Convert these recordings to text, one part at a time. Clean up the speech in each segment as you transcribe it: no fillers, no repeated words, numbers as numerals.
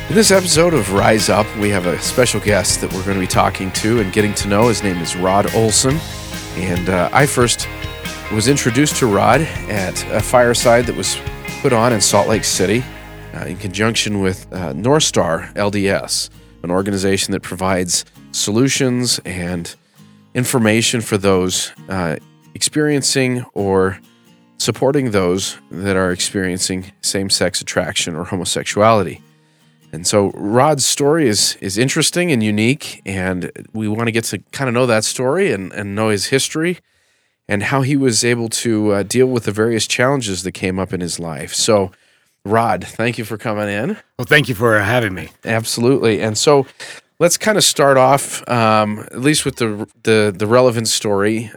In this episode of Rise Up, we have a special guest that we're going to be talking to and getting to know. His name is Rod Olson, and I first was introduced to Rod at a fireside that was put on in Salt Lake City in conjunction with North Star LDS, an organization that provides solutions and information for those experiencing or supporting those that are experiencing same-sex attraction or homosexuality. And so Rod's story is interesting and unique, and we want to get to kind of know that story and know his history and how he was able to deal with the various challenges that came up in his life. So, Rod, thank you for coming in. Well, thank you for having me. Absolutely. And so let's kind of start off, at least with the relevant story.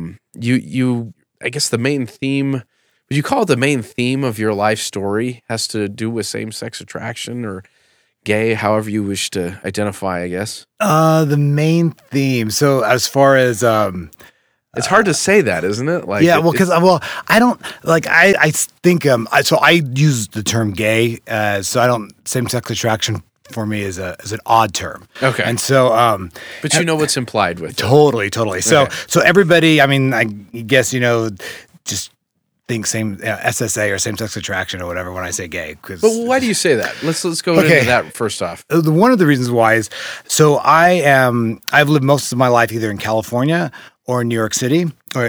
You, I guess the main theme, would you call it the main theme of your life story has to do with same-sex attraction or gay, however you wish to identify, I guess? The main theme. So as far as it's hard to say that, isn't it? Like, yeah, well, because I don't like I think so I use the term gay, so I don't same-sex attraction for me is an odd term. Okay, and so but you know what's implied with it. Totally. So okay. So everybody, I mean, I guess just think same SSA or same-sex attraction or whatever when I say gay. But why do you say that? Let's go into that first off. One of the reasons why is so I've lived most of my life either in California or New York City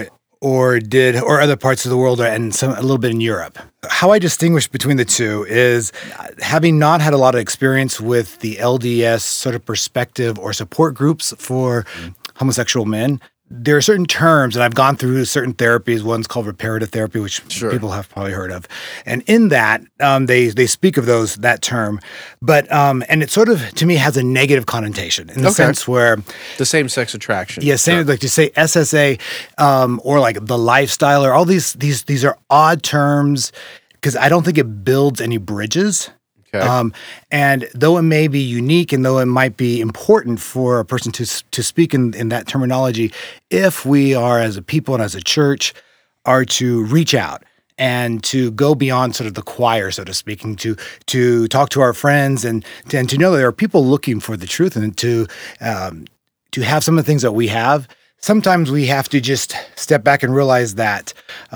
or other parts of the world and a little bit in Europe. How I distinguish between the two is having not had a lot of experience with the LDS sort of perspective or support groups for homosexual men. There are certain terms, and I've gone through certain therapies. One's called reparative therapy, which people have probably heard of. And in that, they speak of that term, but and it sort of to me has a negative connotation in the sense where the same-sex attraction. Yeah, like to say SSA or like the lifestyle or all these are odd terms because I don't think it builds any bridges. Okay. And though it may be unique and though it might be important for a person to speak in that terminology, if we are as a people and as a church are to reach out and to go beyond sort of the choir, so to speak, and to talk to our friends and to know that there are people looking for the truth and to have some of the things that we have, sometimes we have to just step back and realize that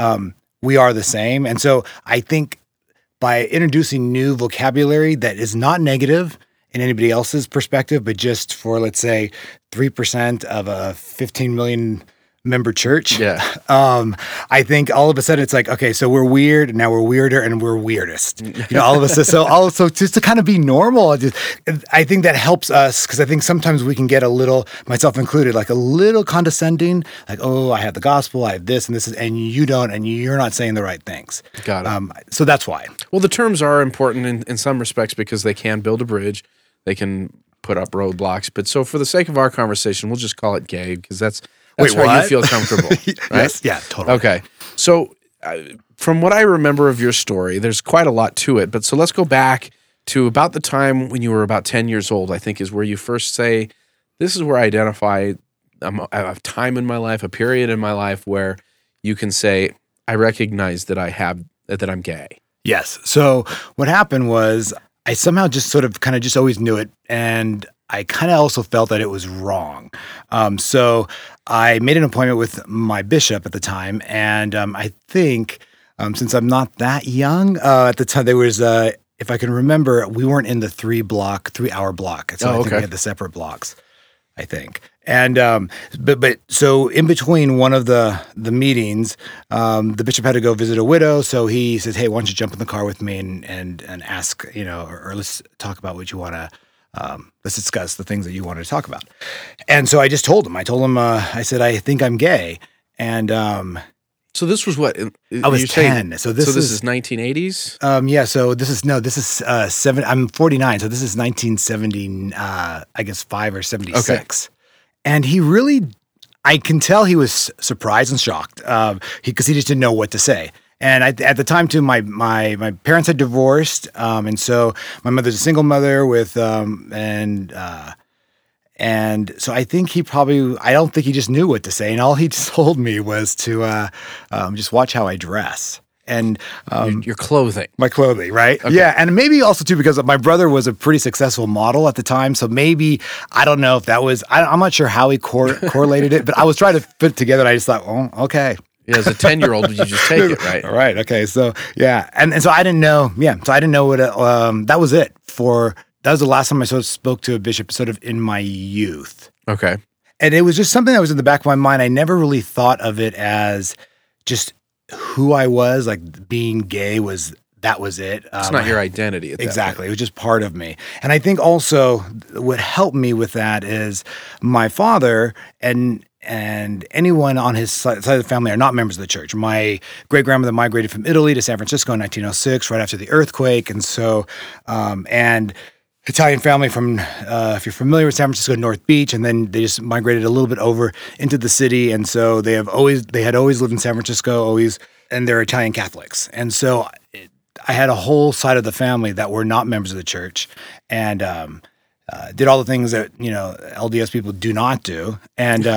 we are the same. And so I think by introducing new vocabulary that is not negative in anybody else's perspective, but just for, let's say, 3% of a 15 million member church. Yeah. I think all of a sudden it's like, okay, so we're weird, and now we're weirder, and we're weirdest. All of us. So also just to kind of be normal, I think that helps us because I think sometimes we can get a little, myself included, like a little condescending, like, oh, I have the gospel, I have this, and you don't, and you're not saying the right things. Got it. So that's why. Well, the terms are important in some respects because they can build a bridge, they can put up roadblocks. But so for the sake of our conversation, we'll just call it gay because that's how you feel comfortable, right? Yes, yeah, totally. Okay. So from what I remember of your story, there's quite a lot to it. But so let's go back to about the time when you were about 10 years old, I think is where you first say, this is where I identify a time in my life, a period in my life where you can say, I recognize that that I'm gay. Yes. So what happened was I somehow just sort of kind of just always knew it. And I kind of also felt that it was wrong. So I made an appointment with my bishop at the time. And I think since I'm not that young, at the time there was, if I can remember, we weren't in the 3-hour block. So I think we had the separate blocks, I think. And but so in between one of the meetings, the bishop had to go visit a widow. So he says, "Hey, why don't you jump in the car with me and ask, or let's talk about what you want to." Let's discuss the things that you wanted to talk about. And so I just told him. I said, I think I'm gay. And so this was what? I was 10. So this is 1980s? Yeah. So this is 7. I'm 49. So this is 1970, I guess 5 or 76. Okay. And he really, I can tell he was surprised and shocked because he just didn't know what to say. And at the time, too, my parents had divorced, and so my mother's a single mother with and so I think I don't think he just knew what to say, and all he told me was to just watch how I dress. and Your clothing. my clothing, right? Okay. Yeah, and maybe also too because my brother was a pretty successful model at the time, so maybe I don't know if that was. I'm not sure how he correlated it, but I was trying to put it together. And I just thought, oh, okay. Yeah, as a 10-year-old, you just take it, right? All right. Okay. So yeah, and so I didn't know. Yeah. So I didn't know what. That was it for. That was the last time I sort of spoke to a bishop, sort of in my youth, Okay. and it was just something that was in the back of my mind. I never really thought of it as just who I was, like being gay was. That was it. It's not your identity at that Exactly. point. It was just part of me. And I think also what helped me with that is my father and anyone on his side of the family are not members of the church. My great-grandmother migrated from Italy to San Francisco in 1906, right after the earthquake. And so, and Italian family from, if you're familiar with San Francisco, North Beach, and then they just migrated a little bit over into the city. And so they had always lived in San Francisco, and they're Italian Catholics. And so I had a whole side of the family that were not members of the church, and did all the things that LDS people do not do, and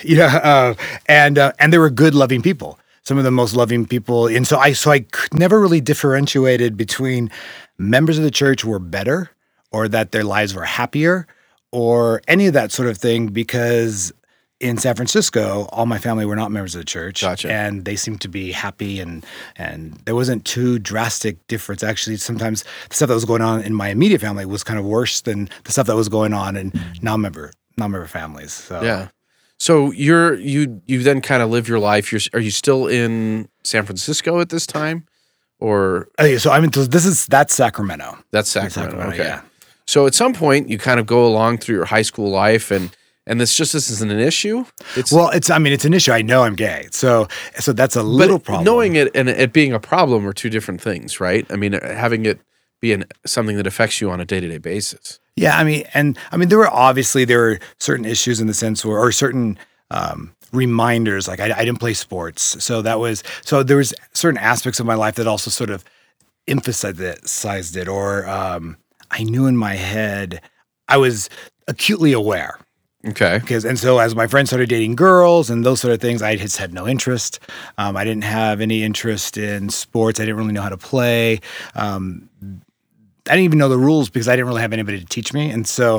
and they were good, loving people. Some of the most loving people, and so I never really differentiated between members of the church who were better, or that their lives were happier, or any of that sort of thing, because in San Francisco, all my family were not members of the church. Gotcha. And they seemed to be happy, and there wasn't too drastic difference. Actually, sometimes the stuff that was going on in my immediate family was kind of worse than the stuff that was going on in non-member families. So Yeah. So you then kind of live your life. Are you still in San Francisco at this time, or okay, so that's Sacramento. that's Sacramento? Okay. Yeah. So at some point, you kind of go along through your high school life, and this isn't an issue. It's an issue. I know I'm gay, so that's a little problem. Knowing it and it being a problem are two different things, right? I mean, having it be something that affects you on a day-to-day basis. Yeah, there were certain issues in the sense or certain reminders. Like I didn't play sports, so there was certain aspects of my life that also sort of emphasized it, or I knew in my head I was acutely aware. Okay. And so as my friends started dating girls and those sort of things, I just had no interest. I didn't have any interest in sports. I didn't really know how to play. I didn't even know the rules because I didn't really have anybody to teach me. And so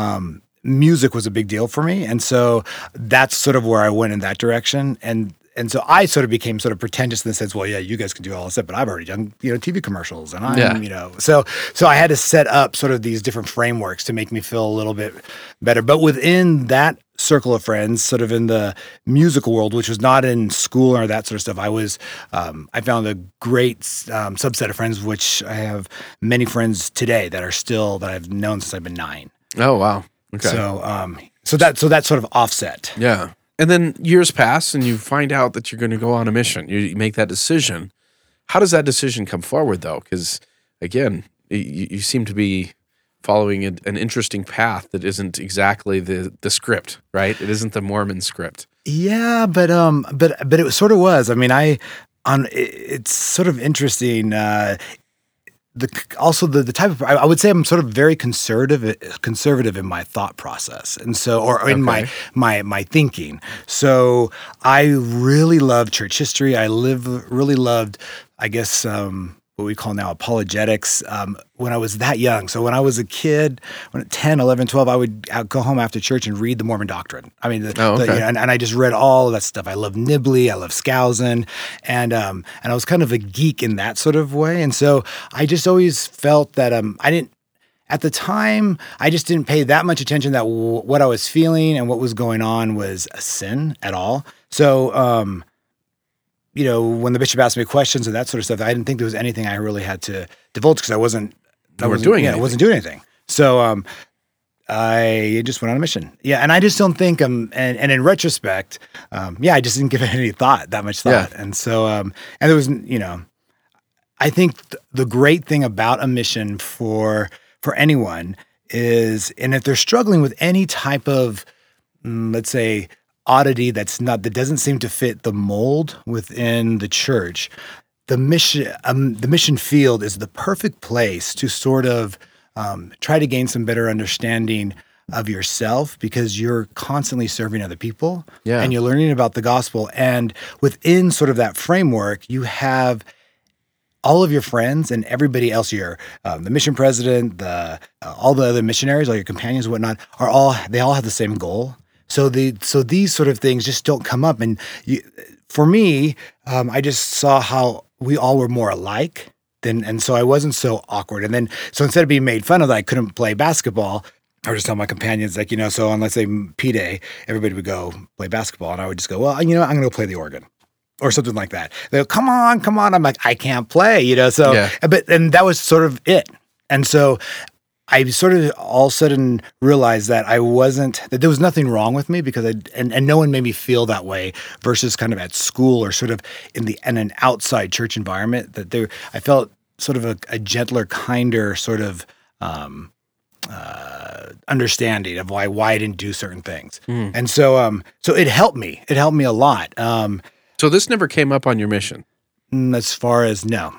music was a big deal for me. And so that's sort of where I went in that direction. And so I sort of became sort of pretentious in the sense, well, yeah, you guys can do all this stuff, but I've already done, TV commercials, and so I had to set up sort of these different frameworks to make me feel a little bit better. But within that circle of friends, sort of in the musical world, which was not in school or that sort of stuff, I found a great subset of friends, which I have many friends today that I've known since I've been 9. Oh, wow. Okay. So that sort of offset. Yeah. And then years pass and you find out that you're going to go on a mission. You make that decision. How does that decision come forward, though? Because, again, you seem to be following an interesting path that isn't exactly the script, right? It isn't the Mormon script. Yeah, but it sort of was. I mean, it's sort of interesting. The type of, I would say I'm sort of very conservative in my thought process, and so in my thinking. So I really loved church history. Really loved, I guess, what we call now apologetics, when I was that young. So when I was a kid, when at 10, 11, 12, I would go home after church and read the Mormon Doctrine. I mean, and I just read all of that stuff. I love Nibley, I love Skousen, and I was kind of a geek in that sort of way. And so I just always felt that at the time, I just didn't pay that much attention that what I was feeling and what was going on was a sin at all. So, when the bishop asked me questions and that sort of stuff, I didn't think there was anything I really had to divulge because I wasn't doing anything. So I just went on a mission. Yeah, and I just don't think and in retrospect, I just didn't give it any that much thought. Yeah. And so and there was, I think the great thing about a mission for anyone is, and if they're struggling with any type of, let's say, oddity that doesn't seem to fit the mold within the church, the mission field is the perfect place to sort of try to gain some better understanding of yourself, because you're constantly serving other people, and you're learning about the gospel. And within sort of that framework, you have all of your friends and everybody else, the mission president, all the other missionaries, all your companions, and whatnot, they all have the same goal. So these sort of things just don't come up. And for me, I just saw how we all were more alike. And so I wasn't so awkward. And then, so instead of being made fun of that I couldn't play basketball, I would just tell my companions, like, so on, let's say P-Day, everybody would go play basketball. And I would just go, well, I'm going to go play the organ or something like that. They go, come on. I'm like, I can't play, so, Yeah. and that was sort of it. And so I sort of all of a sudden realized that that there was nothing wrong with me because and no one made me feel that way versus kind of at school or sort of in an outside church environment I felt sort of a gentler, kinder sort of understanding of why I didn't do certain things. And so it helped me. It helped me a lot. So this never came up on your mission? As far as no.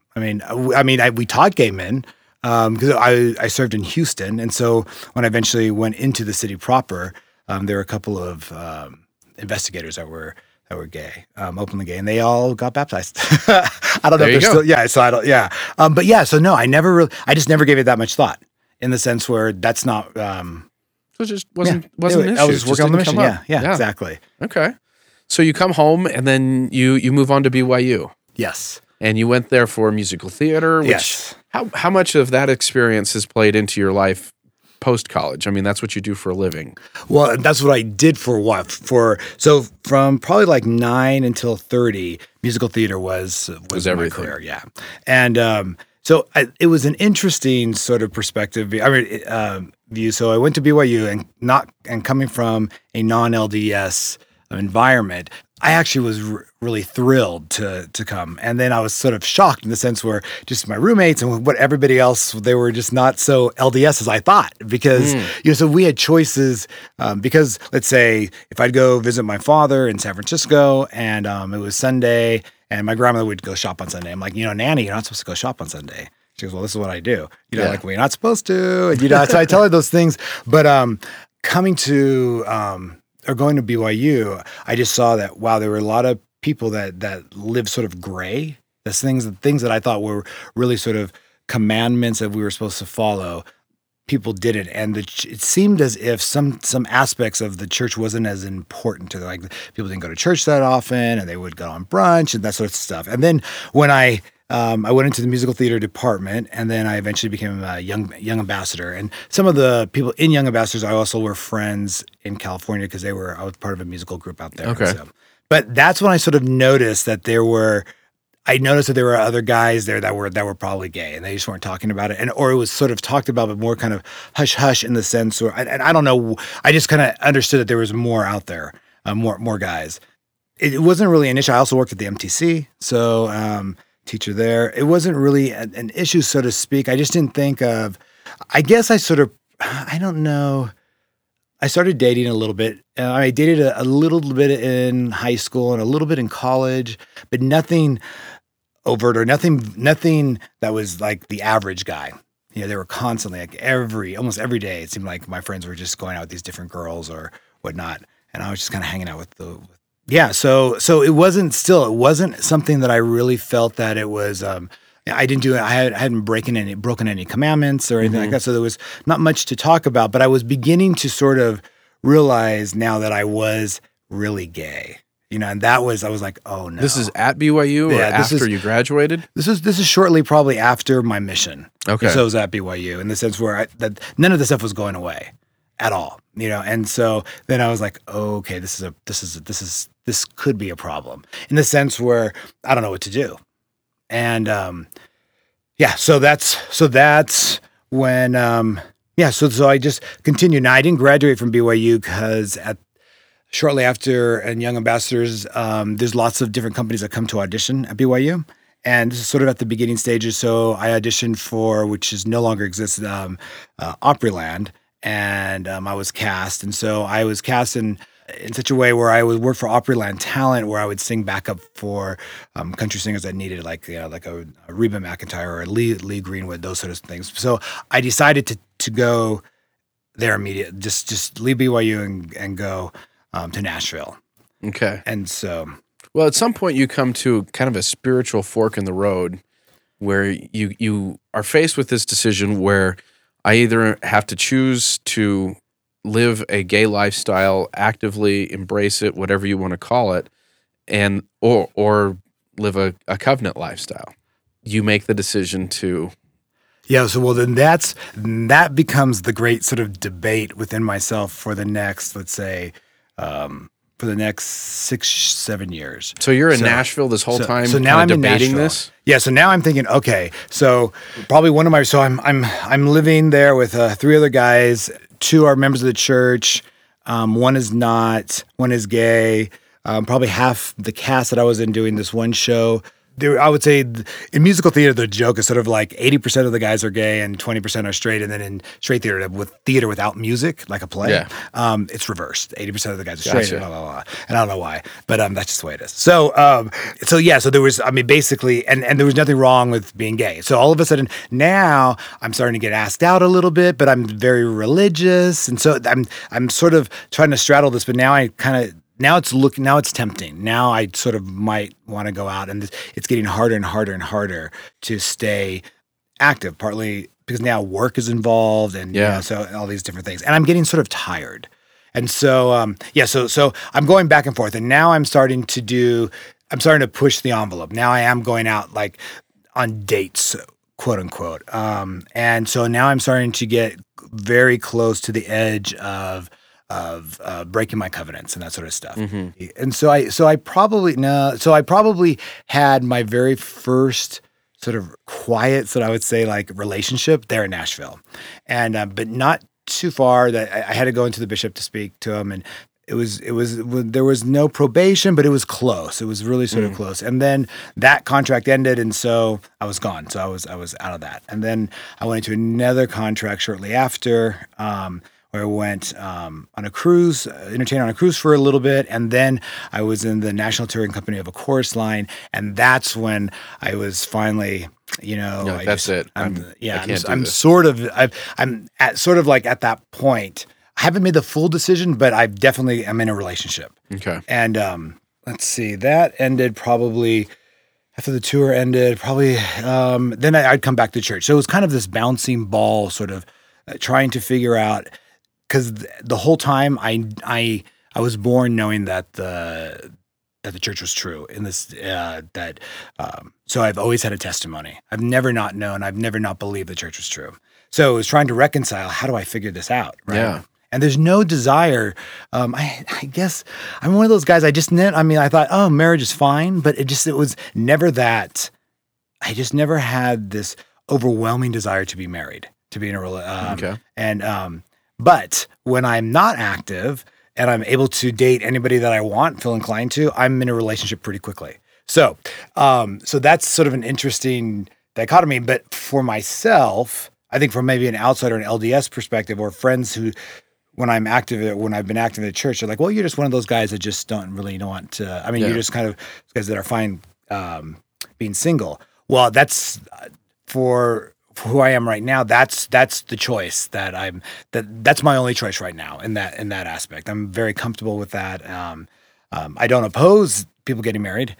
We taught gay men. Because I served in Houston, and so when I eventually went into the city proper, there were a couple of investigators that were gay, openly gay, and they all got baptized. I don't know if they're still, yeah. So I don't, yeah. But yeah, so no, I just never gave it that much thought in the sense where that's not. So it just wasn't an issue. I was working on the mission. Yeah, exactly. Okay. So you come home and then you move on to BYU. Yes. And you went there for musical theater. Which, yes. How much of that experience has played into your life post-college? I mean, that's what you do for a living. Well, that's what I did for what? So from probably like 9 until 30, musical theater was everything. My career, yeah. And so it was an interesting sort of perspective. View. So I went to BYU and coming from a non-LDS environment, I actually was really thrilled to come. And then I was sort of shocked in the sense where just my roommates and what everybody else, they were just not so LDS as I thought because, so we had choices because let's say if I'd go visit my father in San Francisco and it was Sunday and my grandmother would go shop on Sunday. I'm like, Nanny, you're not supposed to go shop on Sunday. She goes, well, this is what I do. Like, well, you're not supposed to. And, so I tell her those things. But coming to or going to BYU, I just saw that, wow, there were a lot of people that lived sort of gray. There's things that I thought were really sort of commandments that we were supposed to follow. People didn't. And it seemed as if some aspects of the church wasn't as important to them. Like people didn't go to church that often and they would go on brunch and that sort of stuff. And then when I went into the musical theater department, and then I eventually became a young ambassador. And some of the people in Young Ambassadors, I also were friends in California because I was part of a musical group out there. Okay. But that's when I sort of noticed that there were other guys there that were probably gay, and they just weren't talking about it, or it was sort of talked about, but more kind of hush hush in the sense, or I don't know. I just kind of understood that there was more out there, more guys. It wasn't really an issue. I also worked at the MTC, so. Teacher there. It wasn't really an issue, so to speak. I just didn't think of, I guess I don't know. I started dating a little bit. I dated a little bit in high school and a little bit in college, but nothing overt or nothing that was like the average guy. They were constantly like almost every day. It seemed like my friends were just going out with these different girls or whatnot. And I was just kind of hanging out with yeah, so it wasn't something that I really felt that it was. I didn't do it. I hadn't broken any commandments or anything like that. So there was not much to talk about. But I was beginning to sort of realize now that I was really gay. And I was like, oh no. This is at BYU or after you graduated? This is shortly, probably after my mission. Okay. So I was at BYU in the sense where that none of the stuff was going away at all. And so then I was like, oh, okay, this could be a problem in the sense where I don't know what to do. And so that's when so I just continued. Now I didn't graduate from BYU because shortly after in Young Ambassadors, there's lots of different companies that come to audition at BYU. And this is sort of at the beginning stages. So I auditioned for, which is no longer exists, Opryland. And I was cast. And so I was cast in such a way where I would work for Opryland Talent, where I would sing backup for country singers that needed like a Reba McEntire or a Lee Greenwood, those sort of things. So I decided to go there immediately, just leave BYU and go to Nashville. Okay. And so... Well, at some point you come to kind of a spiritual fork in the road where you are faced with this decision where I either have to choose to live a gay lifestyle, actively embrace it, whatever you want to call it, and or live a covenant lifestyle. You make the decision to. Yeah, so well then that becomes the great sort of debate within myself for the next, let's say, for the next 6-7 years. So you're in Nashville this whole time. So now I'm debating in Nashville. this. Yeah, so now I'm thinking, okay, so probably one of my I'm living there with 3 other guys. 2 are members of the church. One is not. One is gay. Probably half the cast that I was in doing this one show. I would say in musical theater, the joke is sort of like 80% of the guys are gay and 20% are straight. And then in straight theater, with theater without music, like a play, it's reversed. 80% of the guys are straight. Gotcha. And, blah, blah, blah. And I don't know why, but that's just the way it is. So there was, basically, and there was nothing wrong with being gay. So all of a sudden now I'm starting to get asked out a little bit, but I'm very religious. And so I'm sort of trying to straddle this, but now now it's tempting. Now I sort of might want to go out, and it's getting harder and harder and harder to stay active, partly because now work is involved and so all these different things. And I'm getting sort of tired. And so, so I'm going back and forth, and now I'm starting to push the envelope. Now I am going out like on dates, quote unquote. And so now I'm starting to get very close to the edge of breaking my covenants and that sort of stuff. Mm-hmm. And so I probably had my very first sort of quiet, I would say, like relationship there in Nashville, and but not too far that I had to go into the bishop to speak to him, and it was there was no probation, but it was close. It was really sort of close. And then that contract ended, and so I was gone. So I was out of that. And then I went into another contract shortly after. Where I went on a cruise, entertained on a cruise for a little bit, and then I was in the National Touring Company of a chorus line, and that's when I was finally, that's it. I'm at that point. I haven't made the full decision, but I definitely am in a relationship. Okay. And let's see, that ended probably after the tour ended. Probably then I'd come back to church. So it was kind of this bouncing ball, sort of trying to figure out. Because the whole time I was born knowing that the church was true in this so I've always had a testimony. I've never not known. I've never not believed the church was true. So I was trying to reconcile. How do I figure this out? Right? Yeah. And there's no desire. I guess I'm one of those guys. I thought, oh, marriage is fine, but it was never that. I just never had this overwhelming desire to be married, to be in a relationship. And but when I'm not active and I'm able to date anybody that I want, feel inclined to, I'm in a relationship pretty quickly. So that's sort of an interesting dichotomy. But for myself, I think from maybe an outsider, an LDS perspective, or friends who, when I've been active in the church, they're like, well, you're just one of those guys that just don't really want to. You're just kind of guys that are fine being single. Well, that's for who I am right now. That's the choice that's my only choice right now in that aspect. I'm very comfortable with that. I don't oppose people getting married,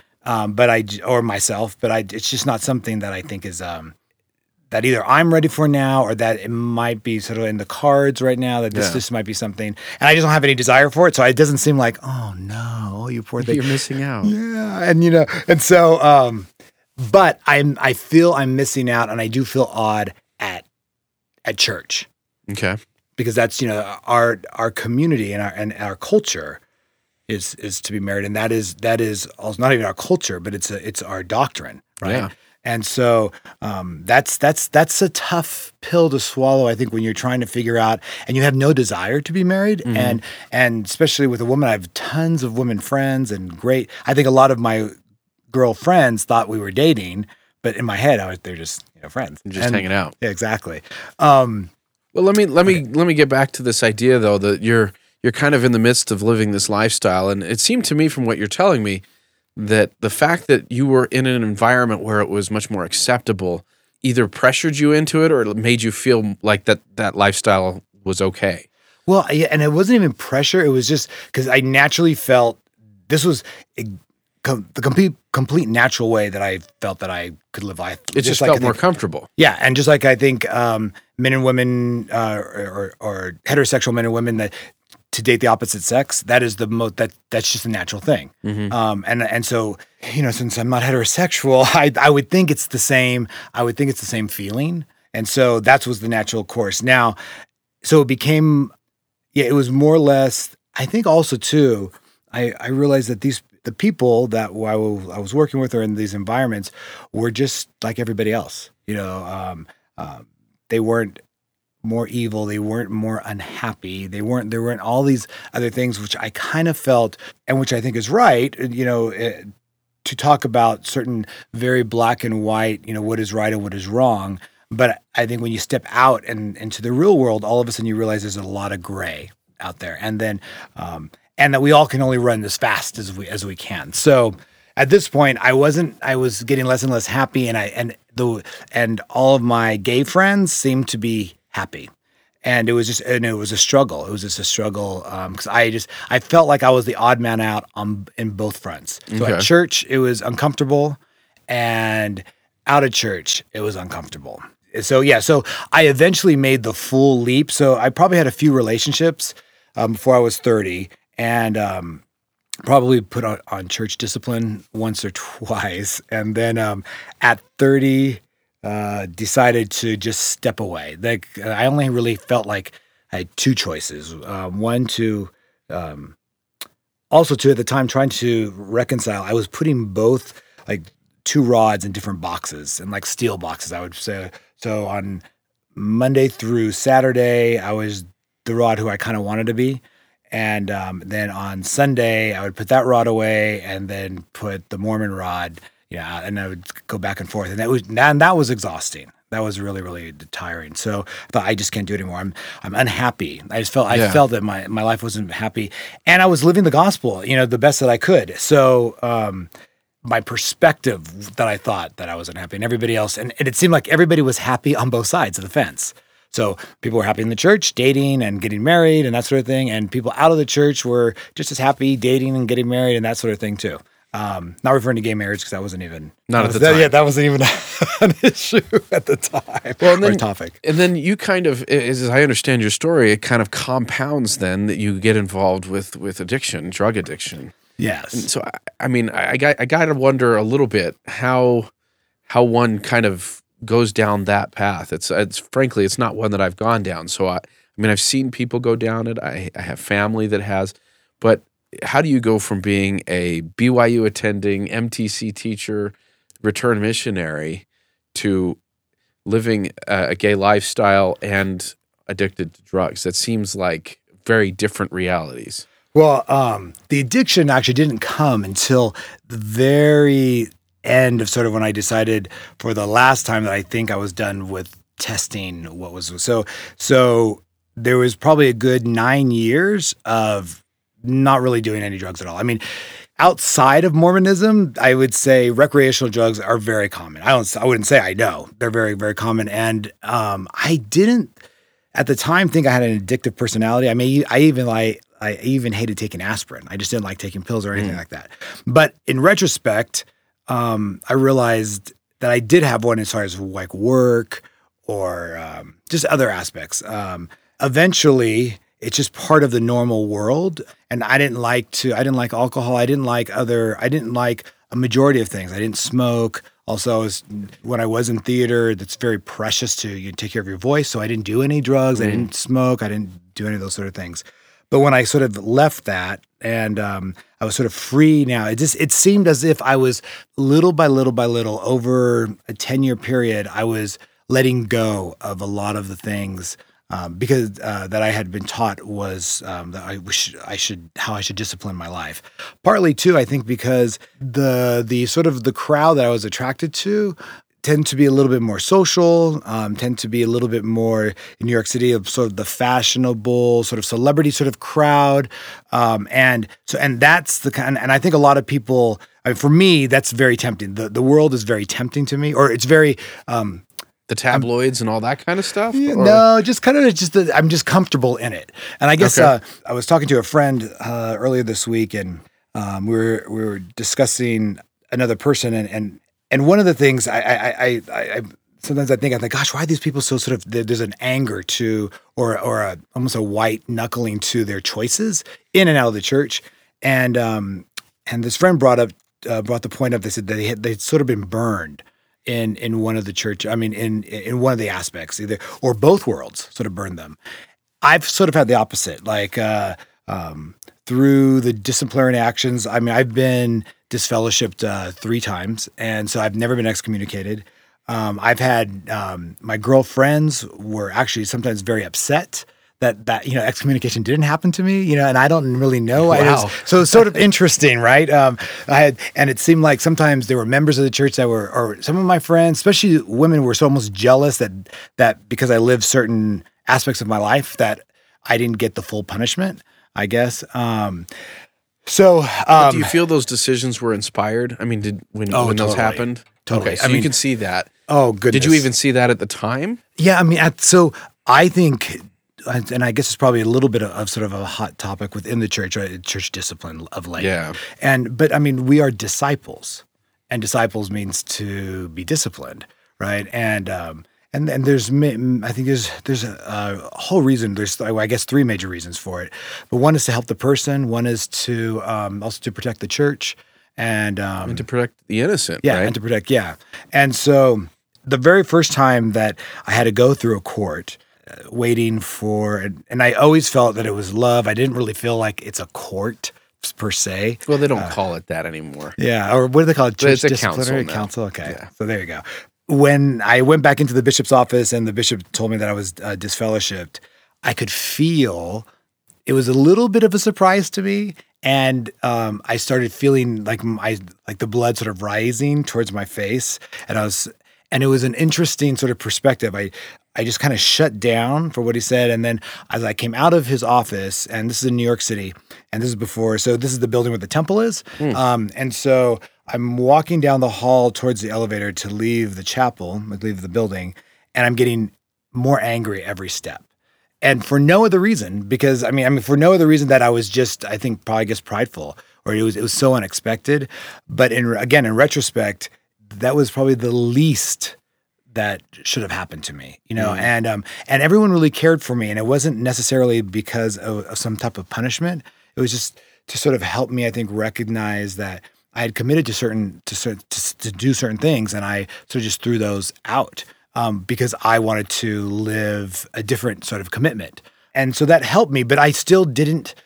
or myself, but it's just not something that I think is that either I'm ready for now, or that it might be sort of in the cards right now, that this might be something, and I just don't have any desire for it. So it doesn't seem like, oh no, you poor thing, you're missing out. Yeah, and so. But I feel I'm missing out, and I do feel odd at church. Okay. Because that's our community and our culture is to be married, and that is also not even our culture, but it's our doctrine, right? Yeah. And so that's a tough pill to swallow, I think, when you're trying to figure out, and you have no desire to be married, and especially with a woman. I have tons of women friends, and great. I think a lot of my girlfriends thought we were dating, but in my head, they're just friends, just hanging out. Yeah, exactly. Well, let me get back to this idea though, that you're kind of in the midst of living this lifestyle, and it seemed to me from what you're telling me that the fact that you were in an environment where it was much more acceptable either pressured you into it, or it made you feel like that lifestyle was okay. Well, yeah, and it wasn't even pressure. It was just because I naturally felt this was the complete natural way that I felt that I could live life. It just felt more comfortable. Yeah, and just like I think men and women or heterosexual men and women that to date the opposite sex, that is that's just a natural thing. And so, since I'm not heterosexual, I would think it's the same. I would think it's the same feeling, and so that was the natural course. Now, so it became, it was more or less. I think also too, I realized that the people that I was working with or in these environments were just like everybody else. They weren't more evil. They weren't more unhappy. There weren't all these other things, which I kind of felt, and which I think is right, to talk about certain very black and white, what is right and what is wrong. But I think when you step out and into the real world, all of a sudden you realize there's a lot of gray out there. And then, and that we all can only run as fast as we can. So at this point, I was getting less and less happy, and all of my gay friends seemed to be happy. And it was a struggle. It was just a struggle because I felt like I was the odd man out in both fronts. So at church, it was uncomfortable, and out of church, it was uncomfortable. So I eventually made the full leap. So I probably had a few relationships before I was 30, and probably put on church discipline once or twice, and then at 30. Decided to just step away. I only really felt like I had two choices. One to, also two at the time trying to reconcile. I was putting both like two rods in different boxes and like steel boxes. I would say so on Monday through Saturday, I was the rod who I kind of wanted to be. And then on Sunday, I would put that rod away and then put the Mormon rod. Yeah, and I would go back and forth, and that was exhausting. That was really, really tiring. So I thought I just can't do it anymore. I'm unhappy. I felt that my life wasn't happy, and I was living the gospel, the best that I could. So my perspective that I thought that I was unhappy, and everybody else, and it seemed like everybody was happy on both sides of the fence. So people were happy in the church, dating and getting married and that sort of thing, and people out of the church were just as happy dating and getting married and that sort of thing too. Not referring to gay marriage because that wasn't even at the time. Yeah, that wasn't even an issue at the time. Well, or a topic. And then you kind of, as I understand your story, it kind of compounds then that you get involved with addiction, drug addiction. Yes. And so I got to wonder a little bit how one kind of goes down that path. It's frankly it's not one that I've gone down. So I've seen people go down it. I have family that has, but how do you go from being a BYU attending MTC teacher, return missionary, to living a gay lifestyle and addicted to drugs? That seems like very different realities. Well, the addiction actually didn't come until the very end of sort of when I decided for the last time that I think I was done with testing what was so there was probably a good 9 years of not really doing any drugs at all. Outside of Mormonism, I would say recreational drugs are very common. I wouldn't say I know. They're very, very common. And I didn't at the time think I had an addictive personality. I even hated taking aspirin. I just didn't like taking pills or anything like that. But in retrospect, I realized that I did have one as far as like work or just other aspects. Eventually, it's just part of the normal world. And I didn't like alcohol. I didn't like a majority of things. I didn't smoke. Also, when I was in theater, that's very precious to you take care of your voice. So I didn't do any drugs. I didn't smoke. I didn't do any of those sort of things. But when I sort of left that and I was sort of free now, it seemed as if I was little by little by little over a 10-year period, I was letting go of a lot of the things because that I had been taught was that how I should discipline my life. Partly too, I think because the sort of the crowd that I was attracted to tend to be a little bit more social, tend to be a little bit more in New York City of sort of the fashionable sort of celebrity sort of crowd, and that's the kind. And I think a lot of people, for me, that's very tempting. The world is very tempting to me, or it's very. The tabloids and all that kind of stuff? Yeah, no, just kind of that I'm just comfortable in it. And I guess I was talking to a friend earlier this week, and we were discussing another person, and one of the things I sometimes I think, gosh, why are these people so sort of there's an anger to or almost a white knuckling to their choices in and out of the church, and this friend brought the point up. They said that they'd sort of been burned in one of the church. I mean, in one of the aspects, either or both worlds sort of burned them. I've sort of had the opposite, like through the disciplinary actions. I mean, I've been disfellowshipped 3 times, and so I've never been excommunicated. I've had my girlfriends were actually sometimes very upset that excommunication didn't happen to me, and I don't really know. Wow. So it's sort of interesting, right? And it seemed like sometimes there were members of the church that were, or some of my friends, especially women, were so almost jealous that because I lived certain aspects of my life that I didn't get the full punishment, I guess. Do you feel those decisions were inspired? I mean, when totally. those happened? Totally. Okay, so you can see that. Oh, goodness. Did you even see that at the time? Yeah, I mean, so I think, and I guess it's probably a little bit of sort of a hot topic within the church, right? Church discipline of late. Yeah. But I mean, we are disciples, and disciples means to be disciplined, right? And there's, I think there's a whole reason. There's, I guess, 3 major reasons for it. But one is to help the person. One is to also to protect the church, and to protect the innocent. Yeah, right? and to protect. Yeah, and so the very first time that I had to go through a court, waiting for, and I always felt that it was love. I didn't really feel like it's a court per se. Well, they don't call it that anymore. Yeah, or what do they call it? Church It's a disciplinary council. Okay, Yeah. So there you go. When I went back into the bishop's office and the bishop told me that I was disfellowshipped, I could feel it was a little bit of a surprise to me, and I started feeling like the blood sort of rising towards my face, and it was an interesting sort of perspective. I just kind of shut down for what he said, and then as I came out of his office, and this is in New York City, and this is this is the building where the temple is, and so I'm walking down the hall towards the elevator to leave the chapel, leave the building, and I'm getting more angry every step. And for no other reason, because I mean, for no other reason that I was just, I think, probably just prideful, or it was so unexpected. But in retrospect, that was probably the least that should have happened to me, and everyone really cared for me, and it wasn't necessarily because of some type of punishment. It was just to sort of help me, I think, recognize that I had committed to do certain things, and I sort of just threw those out because I wanted to live a different sort of commitment, and so that helped me. But I still didn't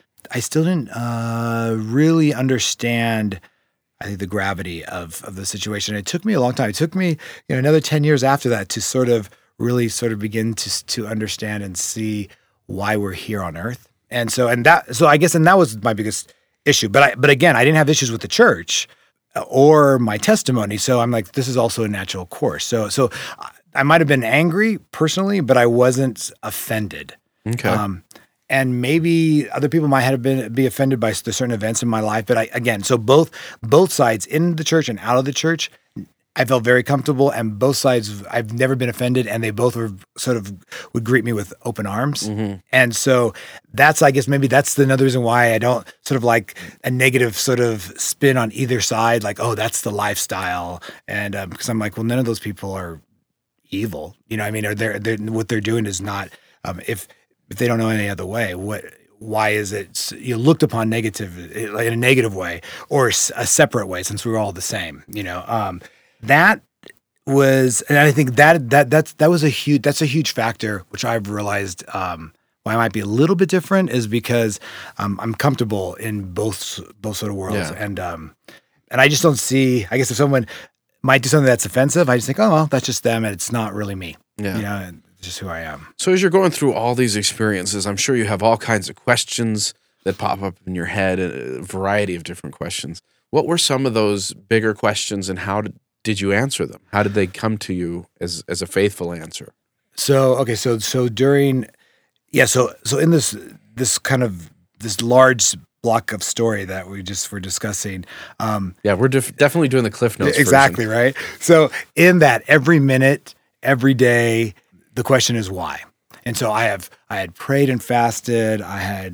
really understand, I think, the gravity of the situation. It took me a long time. It took me another 10 years after that to sort of really sort of begin to understand and see why we're here on earth. And so I guess that was my biggest issue. But again, I didn't have issues with the church or my testimony. So I'm like, this is also a natural course. So I might have been angry personally, but I wasn't offended. Okay. And maybe other people might have be offended by the certain events in my life. But so both sides, in the church and out of the church, I felt very comfortable. And both sides, I've never been offended, and they both were sort of would greet me with open arms. Mm-hmm. And so I guess maybe that's another reason why I don't sort of like a negative sort of spin on either side, like, oh, that's the lifestyle. And because I'm like, well, none of those people are evil. I mean, what they're doing is not, if they don't know any other way, why is it looked upon negative in a negative way or a separate way, since we were all the same? That was, and I think that's a huge factor, which I've realized why I might be a little bit different is because I'm comfortable in both sort of worlds, yeah. And I just don't see. I guess if someone might do something that's offensive, I just think, oh well, that's just them, and it's not really me. Yeah. It's just who I am. So as you're going through all these experiences, I'm sure you have all kinds of questions that pop up in your head, a variety of different questions. What were some of those bigger questions, and how did you answer them? How did they come to you as a faithful answer? So during, so in this kind of this large block of story that we just were discussing. We're definitely doing the Cliff Notes exactly version. Right. So in that, every minute, every day, the question is why. And so I had prayed and fasted. I had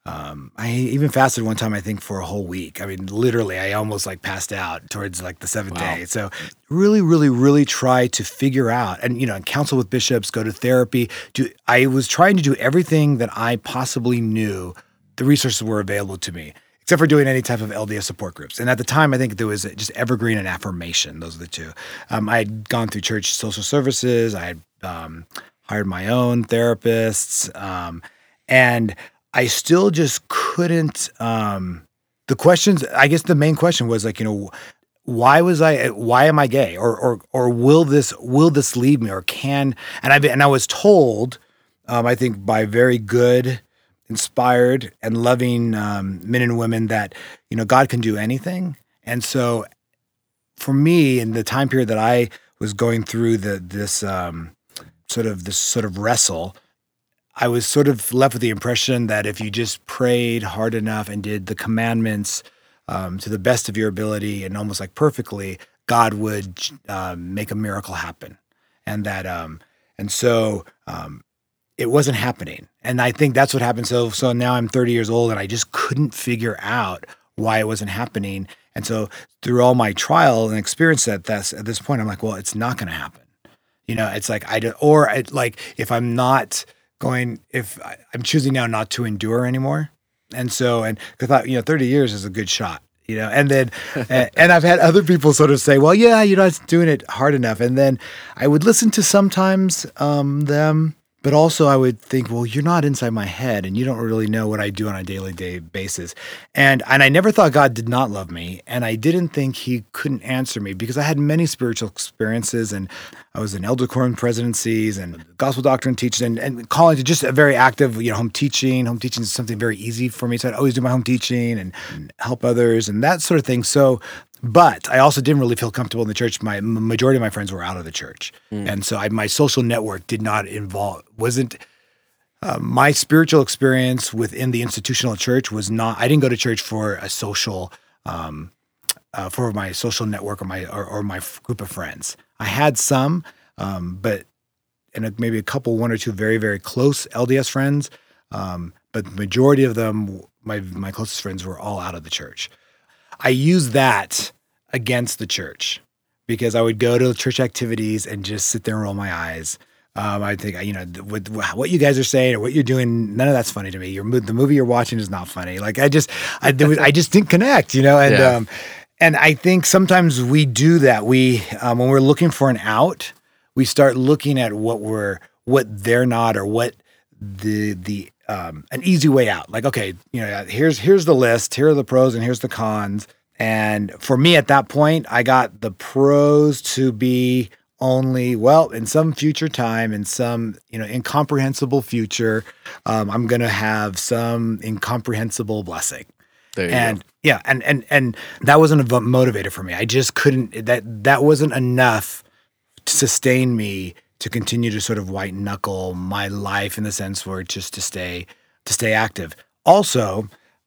I even fasted one time, I think, for a whole week. I mean, literally, I almost like passed out towards like the seventh Wow. day. So really, really, really try to figure out and, counsel with bishops, go to therapy. I was trying to do everything that I possibly knew the resources were available to me, except for doing any type of LDS support groups. And at the time, I think there was just Evergreen and Affirmation. Those are the two. I had gone through church social services. I had hired my own therapists. And I still just couldn't. The questions, I guess, the main question was like, why am I gay, or will this leave me, or can? And I was told, I think by very good, inspired, and loving men and women that God can do anything. And so, for me, in the time period that I was going through this sort of wrestle, I was sort of left with the impression that if you just prayed hard enough and did the commandments to the best of your ability and almost like perfectly, God would make a miracle happen, and that it wasn't happening. And I think that's what happened. So now I'm 30 years old, and I just couldn't figure out why it wasn't happening. And so through all my trial and experience at this point, I'm like, well, it's not going to happen. It's like if I'm not going, if I'm choosing now not to endure anymore. And so, and I thought, 30 years is a good shot, and then, and I've had other people sort of say, well, yeah, you're not doing it hard enough. And then I would listen to sometimes them, but also I would think, well, you're not inside my head and you don't really know what I do on a daily day basis. And I never thought God did not love me. And I didn't think he couldn't answer me because I had many spiritual experiences, and I was in elder quorum presidencies and gospel doctrine teaching and college, just a very active, home teaching. Home teaching is something very easy for me. So I'd always do my home teaching and help others and that sort of thing. So, but I also didn't really feel comfortable in the church. My majority of my friends were out of the church. And so my social network wasn't my spiritual experience within the institutional church was not, I didn't go to church for a social, for my social network or my group of friends. I had some, but maybe a couple, one or two very, very close LDS friends. But the majority of them, my closest friends were all out of the church. I used that against the church because I would go to church activities and just sit there and roll my eyes. I think, with what you guys are saying or what you're doing, none of that's funny to me. The movie you're watching is not funny. Like I just didn't connect, and Yeah. and I think sometimes we do that. We when we're looking for an out, we start looking at what they're not, or what the an easy way out. Like, okay, here's the list, here are the pros and here's the cons. And for me at that point, I got the pros to be only, well, in some future time, in some, incomprehensible future, I'm going to have some incomprehensible blessing. There you And go. yeah, and that wasn't a motivator for me. I just couldn't, that wasn't enough to sustain me to continue to sort of white knuckle my life in the sense where just to stay active. Also,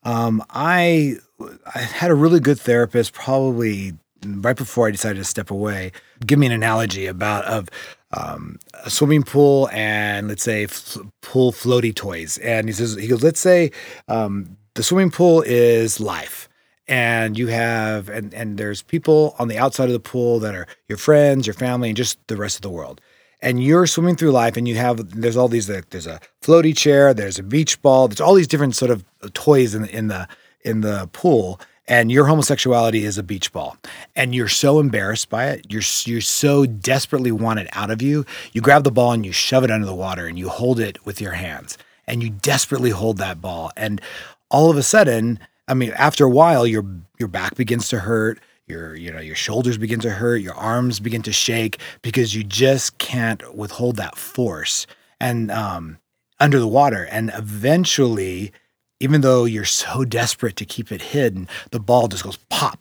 I had a really good therapist probably right before I decided to step away. Give me an analogy of a swimming pool and let's say pool floaty toys. And he goes, let's say the swimming pool is life. And you have, and there's people on the outside of the pool that are your friends, your family, and just the rest of the world. And you're swimming through life, and there's all these, there's a floaty chair, there's a beach ball, there's all these different sort of toys in the pool. And your homosexuality is a beach ball, and you're so embarrassed by it. You're so desperately want it out of you. You grab the ball and you shove it under the water, and you hold it with your hands, and you desperately hold that ball. And all of a sudden, I mean, after a while, your back begins to hurt. Your shoulders begin to hurt, your arms begin to shake because you just can't withhold that force and under the water. And eventually, even though you're so desperate to keep it hidden, the ball just goes pop,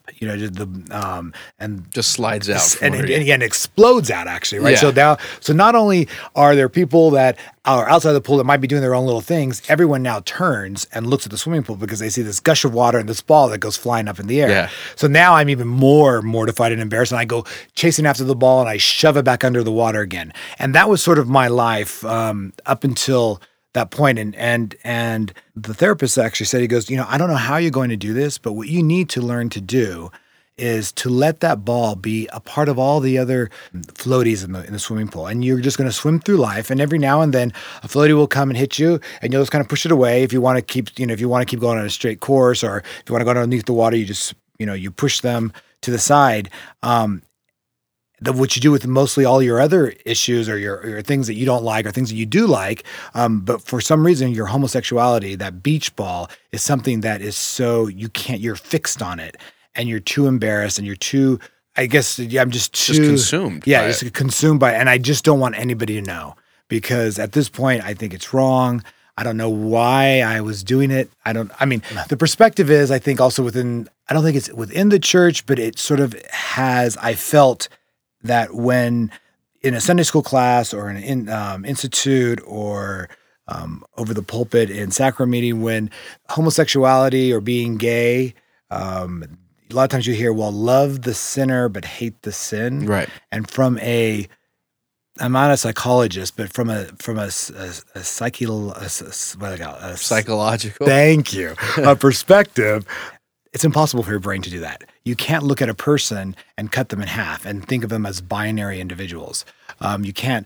and Just slides out from and under you. again explodes out actually, right? Yeah. So not only are there people that are outside the pool that might be doing their own little things, everyone now turns and looks at the swimming pool because they see this gush of water and this ball that goes flying up in the air. Yeah. So now I'm even more mortified and embarrassed, and I go chasing after the ball and I shove it back under the water again. And that was sort of my life up until that point. And the therapist actually said, he goes, I don't know how you're going to do this, but what you need to learn to do is to let that ball be a part of all the other floaties in the swimming pool. And you're just going to swim through life. And every now and then a floaty will come and hit you, and you'll just kind of push it away. If you want to keep, if you want to keep going on a straight course, or if you want to go underneath the water, you just, you push them to the side. What you do with mostly all your other issues, or your things that you don't like, or things that you do like, but for some reason your homosexuality, that beach ball, is something that is so you're fixed on it, and you're too embarrassed, and you're too, I guess, I'm just consumed. Yeah, just consumed by it, and I just don't want anybody to know, because at this point I think it's wrong. I don't know why I was doing it. The perspective is, I think also I don't think it's within the church, but it sort of has, I felt that when in a Sunday school class, or in an institute, or over the pulpit in sacrament meeting, when homosexuality or being gay, a lot of times you hear, well, love the sinner but hate the sin. Right. And I'm not a psychologist, but from a psychological. Thank you. A perspective. It's impossible for your brain to do that. You can't look at a person and cut them in half and think of them as binary individuals. You can't